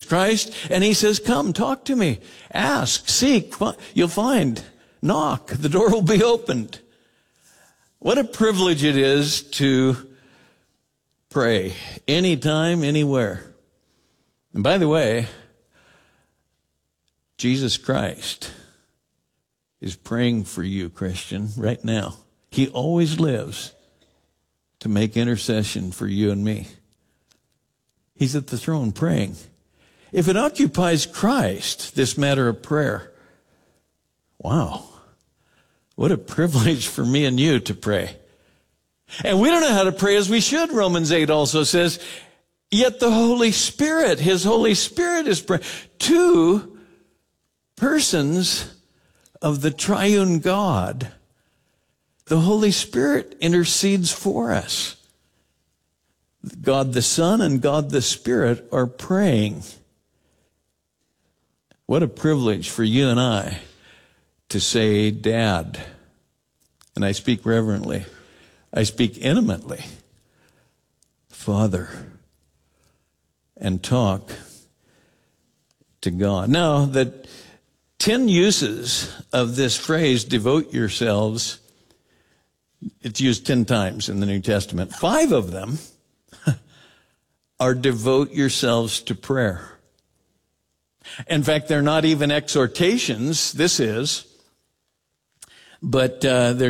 Christ, and he says, come, talk to me. Ask, seek, you'll find. Knock, the door will be opened. What a privilege it is to pray anytime, anywhere. And by the way, Jesus Christ is praying for you, Christian, right now. He always lives to make intercession for you and me. He's at the throne praying. If it occupies Christ, this matter of prayer, wow, what a privilege for me and you to pray. And we don't know how to pray as we should. Romans 8 also says, yet the Holy Spirit, his Holy Spirit is praying. Two persons of the triune God, the Holy Spirit intercedes for us. God the Son and God the Spirit are praying. What a privilege for you and I to say, Dad. And I speak reverently. I speak intimately. Father. And talk to God. Now, the 10 uses of this phrase, devote yourselves, it's used 10 times in the New Testament. 5 of them are devote yourselves to prayer. In fact, they're not even exhortations, this is, but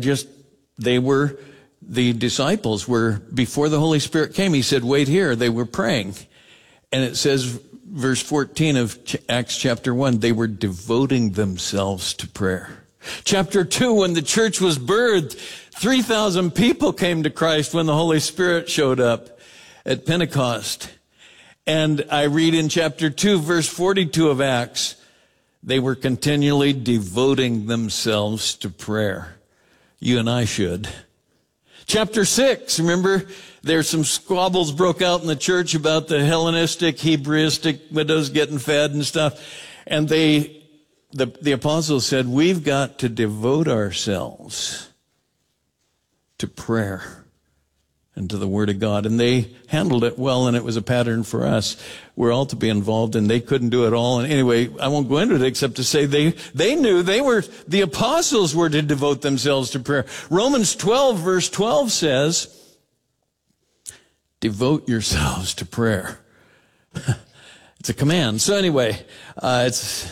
the disciples were, before the Holy Spirit came, he said, wait here, they were praying. And it says, verse 14 of Acts chapter 1, they were devoting themselves to prayer. Chapter 2, when the church was birthed, 3,000 people came to Christ when the Holy Spirit showed up at Pentecost. And I read in chapter 2, verse 42 of Acts, they were continually devoting themselves to prayer. You and I should. Chapter 6, remember, there's some squabbles broke out in the church about the Hellenistic, Hebraistic widows getting fed and stuff. And the apostles said, we've got to devote ourselves to prayer and to the Word of God. And they handled it well, and it was a pattern for us. We're all to be involved, and they couldn't do it all. And anyway, I won't go into it except to say they knew the apostles were to devote themselves to prayer. Romans 12, verse 12 says, devote yourselves to prayer. It's a command. So anyway, it's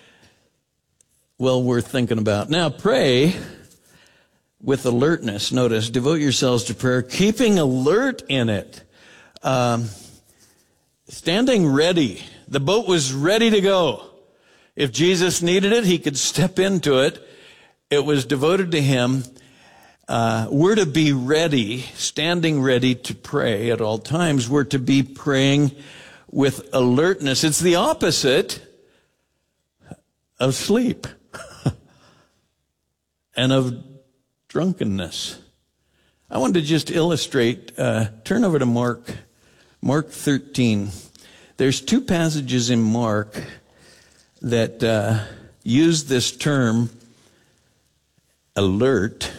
well worth thinking about. Now, pray with alertness. Notice, devote yourselves to prayer, keeping alert in it. Standing ready. The boat was ready to go. If Jesus needed it, he could step into it. It was devoted to him. We're to be ready, standing ready to pray at all times. We're to be praying with alertness. It's the opposite of sleep and of drunkenness. I want to just illustrate, turn over to Mark 13. There's 2 passages in Mark that use this term, alert,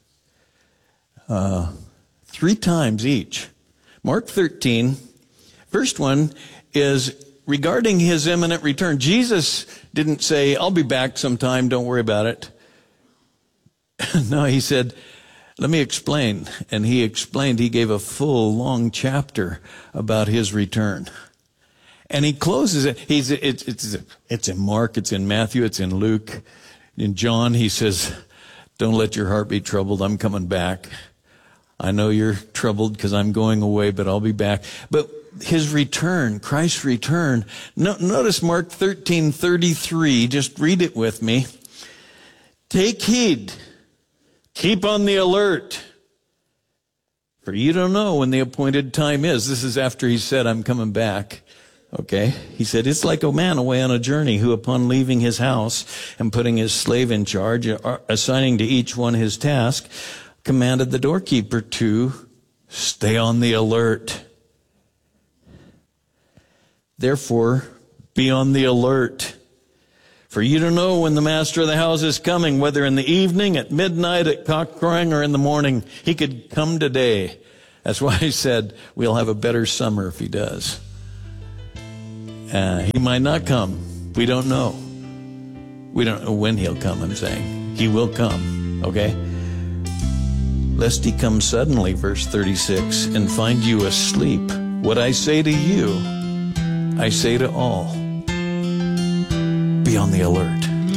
3 times each. Mark 13, first one is regarding his imminent return. Jesus didn't say, I'll be back sometime, don't worry about it. No, he said, let me explain. And he explained, he gave a full, long chapter about his return. And he closes it. It's in Mark, it's in Matthew, it's in Luke. In John, he says, don't let your heart be troubled. I'm coming back. I know you're troubled because I'm going away, but I'll be back. But his return, Christ's return. Notice Mark 13:33. Just read it with me. Take heed. Keep on the alert, for you don't know when the appointed time is. This is after he said, I'm coming back. Okay. He said, it's like a man away on a journey who, upon leaving his house and putting his slave in charge, assigning to each one his task, commanded the doorkeeper to stay on the alert. Therefore, be on the alert. For you don't know when the master of the house is coming, whether in the evening, at midnight, at cock crowing, or in the morning. He could come today. That's why he said we'll have a better summer if he does. He might not come. We don't know. We don't know when he'll come, I'm saying. He will come, okay? Lest he come suddenly, verse 36, and find you asleep. What I say to you, I say to all. Be on the alert.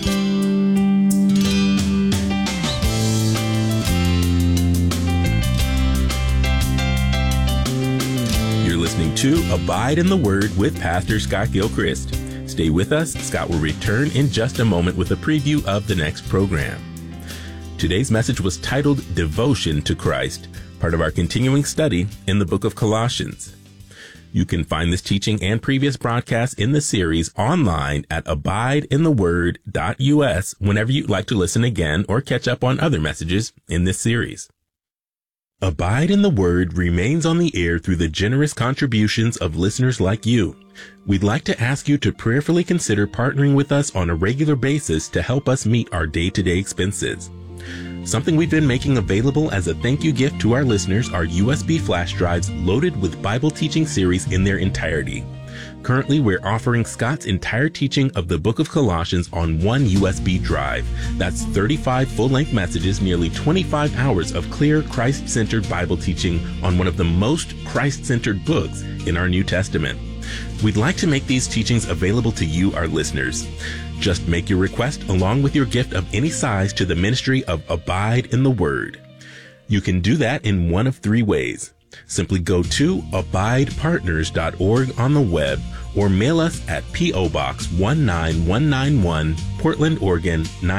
You're listening to Abide in the Word with Pastor Scott Gilchrist. Stay with us. Scott will return in just a moment with a preview of the next program. Today's message was titled Devotion to Christ, part of our continuing study in the book of Colossians. You can find this teaching and previous broadcasts in the series online at abideintheword.us whenever you'd like to listen again or catch up on other messages in this series. Abide in the Word remains on the air through the generous contributions of listeners like you. We'd like to ask you to prayerfully consider partnering with us on a regular basis to help us meet our day-to-day expenses. Something we've been making available as a thank you gift to our listeners are USB flash drives loaded with Bible teaching series in their entirety. Currently, we're offering Scott's entire teaching of the book of Colossians on one USB drive. That's 35 full-length messages, nearly 25 hours of clear, Christ-centered Bible teaching on one of the most Christ-centered books in our New Testament. We'd like to make these teachings available to you, our listeners. Just make your request along with your gift of any size to the ministry of Abide in the Word. You can do that in one of three ways. Simply go to abidepartners.org on the web or mail us at P.O. Box 19191, Portland, Oregon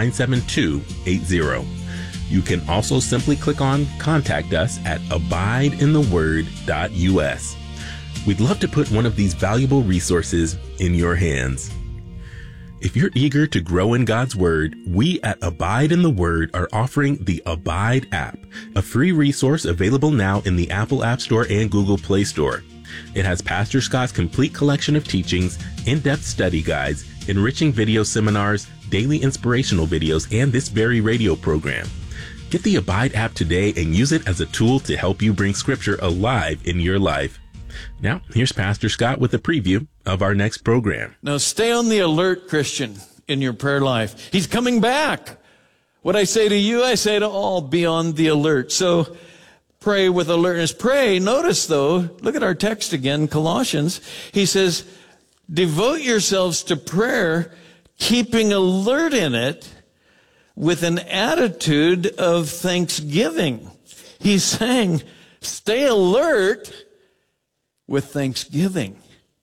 97280. You can also simply click on Contact Us at abideintheword.us. We'd love to put one of these valuable resources in your hands. If you're eager to grow in God's Word, we at Abide in the Word are offering the Abide app, a free resource available now in the Apple App Store and Google Play Store. It has Pastor Scott's complete collection of teachings, in-depth study guides, enriching video seminars, daily inspirational videos, and this very radio program. Get the Abide app today and use it as a tool to help you bring Scripture alive in your life. Now, here's Pastor Scott with a preview of our next program. Now, stay on the alert, Christian, in your prayer life. He's coming back. What I say to you, I say to all, be on the alert. So, pray with alertness. Pray. Notice, though, look at our text again, Colossians. He says, devote yourselves to prayer, keeping alert in it with an attitude of thanksgiving. He's saying, stay alert with thanksgiving.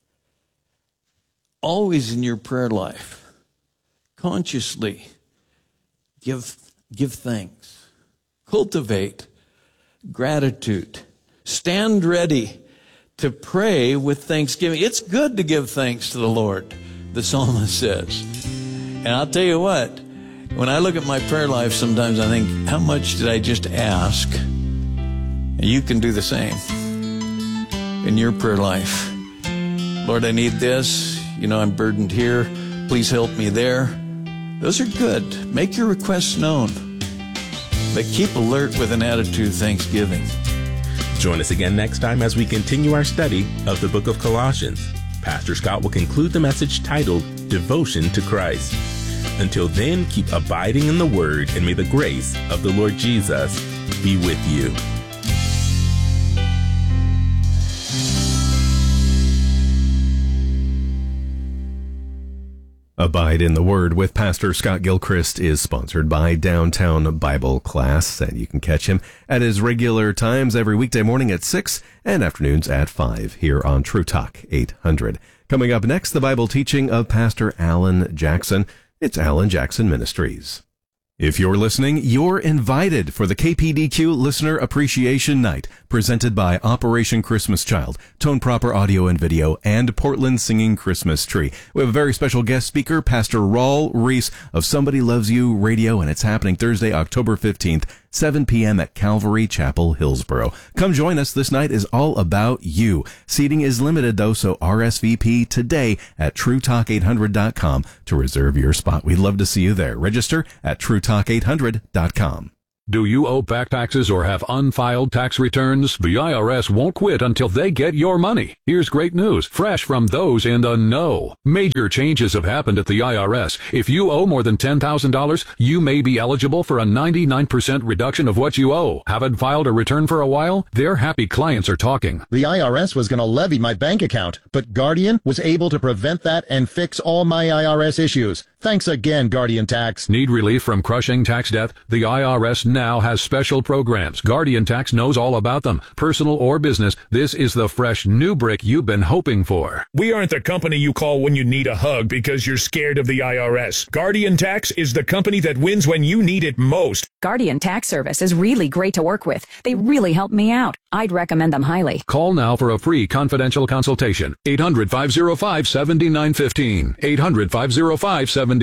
Always in your prayer life, consciously give thanks. Cultivate gratitude. Stand ready to pray with thanksgiving. It's good to give thanks to the Lord, the psalmist says. And I'll tell you what, when I look at my prayer life, sometimes I think, how much did I just ask? And you can do the same in your prayer life. Lord, I need this. You know, I'm burdened here. Please help me there. Those are good. Make your requests known. But keep alert with an attitude of thanksgiving. Join us again next time as we continue our study of the book of Colossians. Pastor Scott will conclude the message titled Devotion to Christ. Until then, keep abiding in the Word, and may the grace of the Lord Jesus be with you. Abide in the Word with Pastor Scott Gilchrist is sponsored by Downtown Bible Class, and you can catch him at his regular times every weekday morning at 6 and afternoons at 5 here on True Talk 800. Coming up next, the Bible teaching of Pastor Alan Jackson. It's Alan Jackson Ministries. If you're listening, you're invited for the KPDQ Listener Appreciation Night, presented by Operation Christmas Child, Tone Proper Audio and Video, and Portland Singing Christmas Tree. We have a very special guest speaker, Pastor Raul Reese of Somebody Loves You Radio, and it's happening Thursday, October 15th, 7 p.m. at Calvary Chapel, Hillsboro. Come join us. This night is all about you. Seating is limited, though, so RSVP today at TrueTalk800.com to reserve your spot. We'd love to see you there. Register at TrueTalk800.com. Do you owe back taxes or have unfiled tax returns? The IRS won't quit until they get your money. Here's great news, fresh from those in the know. Major changes have happened at the IRS. If you owe more than $10,000, you may be eligible for a 99% reduction of what you owe. Haven't filed a return for a while? Their happy clients are talking. The IRS was going to levy my bank account, but Guardian was able to prevent that and fix all my IRS issues. Thanks again, Guardian Tax. Need relief from crushing tax debt? The IRS now has special programs. Guardian Tax knows all about them. Personal or business, this is the fresh new brick you've been hoping for. We aren't the company you call when you need a hug because you're scared of the IRS. Guardian Tax is the company that wins when you need it most. Guardian Tax Service is really great to work with. They really helped me out. I'd recommend them highly. Call now for a free confidential consultation. 800-505-7915. 800-505-7915.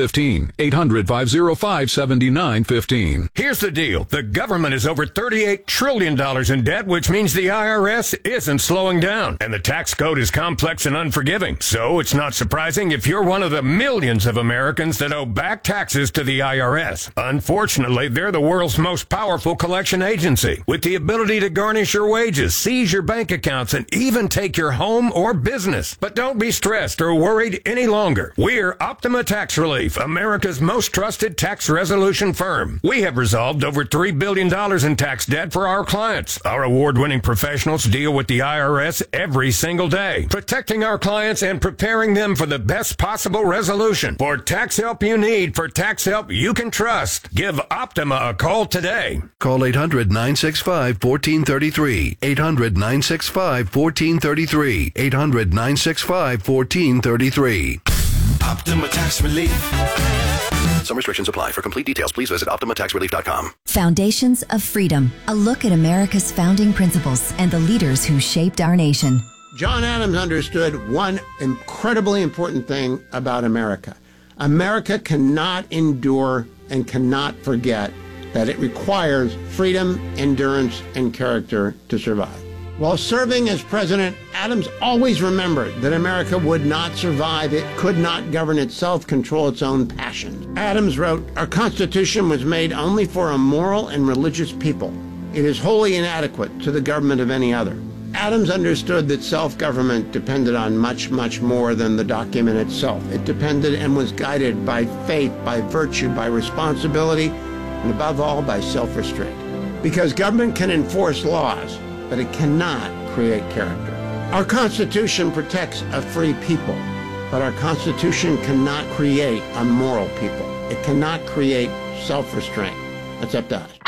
800-505-7915. Here's the deal. The government is over $38 trillion in debt, which means the IRS isn't slowing down. And the tax code is complex and unforgiving. So it's not surprising if you're one of the millions of Americans that owe back taxes to the IRS. Unfortunately, they're the world's most powerful collection agency, with the ability to garnish your wages, seize your bank accounts, and even take your home or business. But don't be stressed or worried any longer. We're Optima Tax Relief, America's most trusted tax resolution firm. We have resolved over $3 billion in tax debt for our clients. Our award-winning professionals deal with the IRS every single day, protecting our clients and preparing them for the best possible resolution. For tax help you need, for tax help you can trust, give Optima a call today. Call 800-965-1433. 800-965-1433. 800-965-1433. Optima Tax Relief. Some restrictions apply. For complete details, please visit OptimaTaxRelief.com. Foundations of Freedom. A look at America's founding principles and the leaders who shaped our nation. John Adams understood one incredibly important thing about America. America cannot endure and cannot forget that it requires freedom, endurance, and character to survive. While serving as president, Adams always remembered that America would not survive. It could not govern itself, control its own passions. Adams wrote, "Our Constitution was made only for a moral and religious people. It is wholly inadequate to the government of any other." Adams understood that self-government depended on much, much more than the document itself. It depended and was guided by faith, by virtue, by responsibility, and above all, by self-restraint. Because government can enforce laws, but it cannot create character. Our Constitution protects a free people, but our Constitution cannot create a moral people. It cannot create self-restraint. That's up to us.